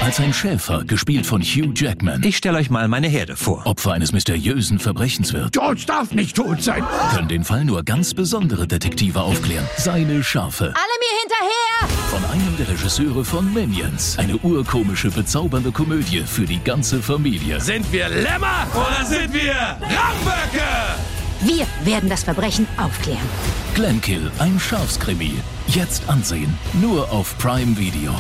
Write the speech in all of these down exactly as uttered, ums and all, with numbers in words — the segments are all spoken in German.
als ein Schäfer, gespielt von Hugh Jackman, Ich stelle euch mal meine Herde vor. Opfer eines mysteriösen Verbrechens wird, George darf nicht tot sein. können den Fall nur ganz besondere Detektive aufklären. Seine Schafe. Alle mir hinterher! Von einem der Regisseure von Minions. Eine urkomische, bezaubernde Komödie für die ganze Familie. Sind wir Lämmer oder sind wir Rauchböcke? Wir werden das Verbrechen aufklären. Glenkill, ein Schafskrimi. Jetzt ansehen. Nur auf Prime Video.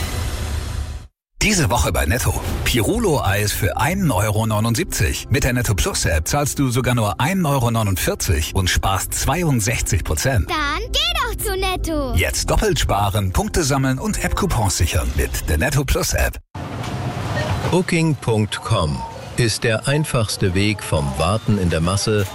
Diese Woche bei Netto. Pirulo-Eis für ein Euro neunundsiebzig. Mit der Netto Plus App zahlst du sogar nur ein Euro neunundvierzig und sparst zweiundsechzig Prozent. Dann geh doch zu Netto. Jetzt doppelt sparen, Punkte sammeln und App-Coupons sichern mit der Netto Plus App. Booking Punkt com ist der einfachste Weg vom Warten in der Masse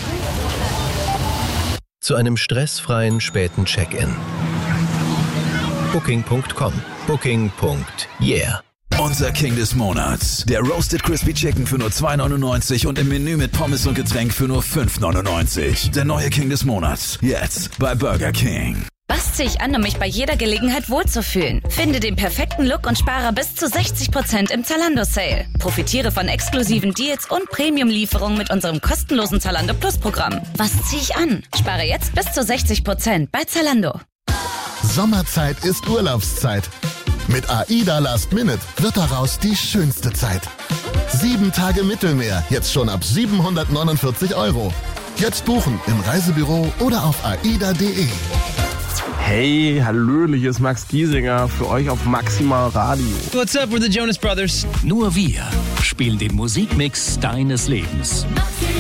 zu einem stressfreien späten Check-in. Booking Punkt com. Booking. Yeah. Unser King des Monats. Der Roasted Crispy Chicken für nur zwei neunundneunzig und im Menü mit Pommes und Getränk für nur fünf neunundneunzig. Der neue King des Monats. Jetzt bei Burger King. Was ziehe ich an, um mich bei jeder Gelegenheit wohlzufühlen? Finde den perfekten Look und spare bis zu sechzig Prozent im Zalando-Sale. Profitiere von exklusiven Deals und Premium-Lieferungen mit unserem kostenlosen Zalando Plus-Programm. Was ziehe ich an? Spare jetzt bis zu sechzig Prozent bei Zalando. Sommerzeit ist Urlaubszeit. Mit AIDA Last Minute wird daraus die schönste Zeit. Sieben Tage Mittelmeer, jetzt schon ab siebenhundertneunundvierzig Euro. Jetzt buchen im Reisebüro oder auf aida punkt de. Hey, hallöchen, hier ist Max Giesinger für euch auf Maximal Radio. What's up with the Jonas Brothers? Nur wir spielen den Musikmix deines Lebens.